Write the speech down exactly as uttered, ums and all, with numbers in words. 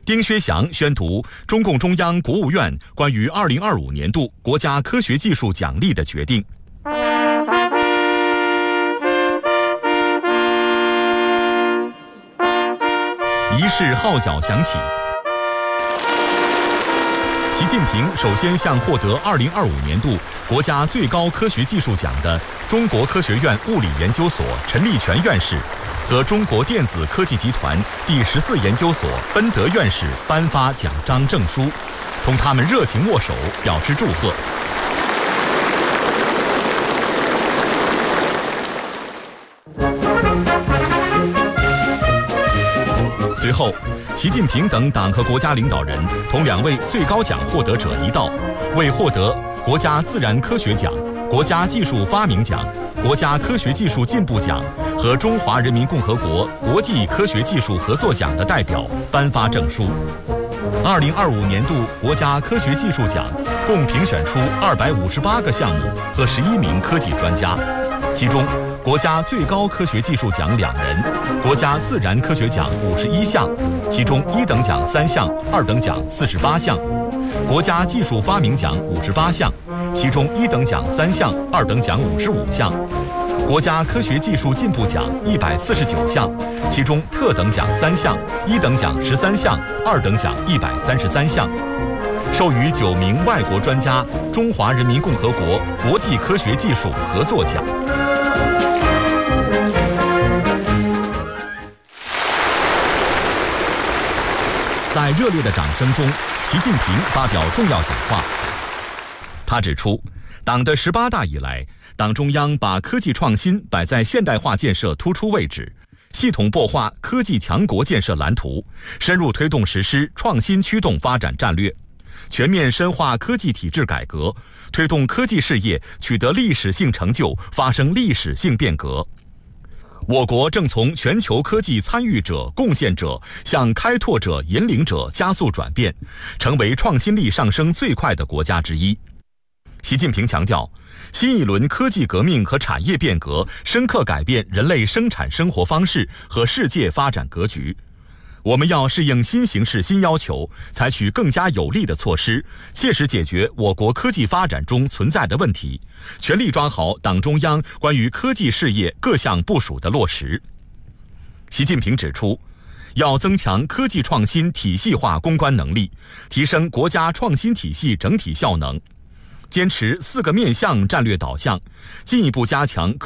丁薛祥宣读中共中央、国务院关于二零二五年度国家科学技术奖励的决定。仪式号角响起，习近平首先向获得二零二五年度国家最高科学技术奖的中国科学院物理研究所陈立全院士和中国电子科技集团第十四研究所奔德院士颁发奖章证书，同他们热情握手，表示祝贺。随后，习近平等党和国家领导人同两位最高奖获得者一道，为获得国家自然科学奖、国家技术发明奖、国家科学技术进步奖和中华人民共和国国际科学技术合作奖的代表颁发证书。二零二五年度国家科学技术奖共评选出二百五十八个项目和十一名科技专家，其中国家最高科学技术奖两人，国家自然科学奖五十一项，其中一等奖三项，二等奖四十八项；国家技术发明奖五十八项，其中一等奖三项，二等奖五十五项；国家科学技术进步奖一百四十九项，其中特等奖三项，一等奖十三项，二等奖一百三十三项。授予九名外国专家中华人民共和国国际科学技术合作奖。在热烈的掌声中，习近平发表重要讲话。他指出，党的十八大以来，党中央把科技创新摆在现代化建设突出位置，系统擘画科技强国建设蓝图，深入推动实施创新驱动发展战略，全面深化科技体制改革，推动科技事业取得历史性成就，发生历史性变革。我国正从全球科技参与者、贡献者向开拓者、引领者加速转变，成为创新力上升最快的国家之一。习近平强调，新一轮科技革命和产业变革深刻改变人类生产生活方式和世界发展格局。我们要适应新形势新要求，采取更加有力的措施，切实解决我国科技发展中存在的问题，全力抓好党中央关于科技事业各项部署的落实。习近平指出，要增强科技创新体系化攻关能力，提升国家创新体系整体效能，坚持四个面向战略导向，进一步加强